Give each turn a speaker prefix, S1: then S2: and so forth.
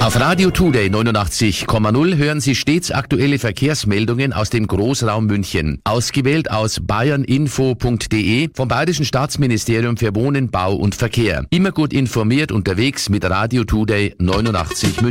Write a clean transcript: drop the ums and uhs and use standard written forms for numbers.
S1: Auf Radio Today 89,0 hören Sie stets aktuelle Verkehrsmeldungen aus dem Großraum München. Ausgewählt aus bayerninfo.de vom Bayerischen Staatsministerium für Wohnen, Bau und Verkehr. Immer gut informiert unterwegs mit Radio Today 89 München.